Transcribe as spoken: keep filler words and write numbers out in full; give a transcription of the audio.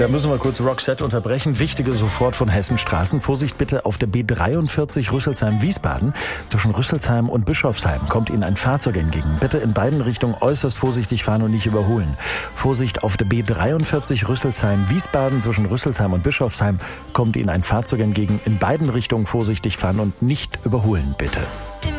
Da müssen wir kurz Rockset unterbrechen. Wichtige sofort von Hessenstraßen. Vorsicht bitte auf der B dreiundvierzig Rüsselsheim-Wiesbaden. Zwischen Rüsselsheim und Bischofsheim kommt Ihnen ein Fahrzeug entgegen. Bitte in beiden Richtungen äußerst vorsichtig fahren und nicht überholen. Vorsicht auf der B dreiundvierzig Rüsselsheim-Wiesbaden. Zwischen Rüsselsheim und Bischofsheim kommt Ihnen ein Fahrzeug entgegen. In beiden Richtungen vorsichtig fahren und nicht überholen, bitte.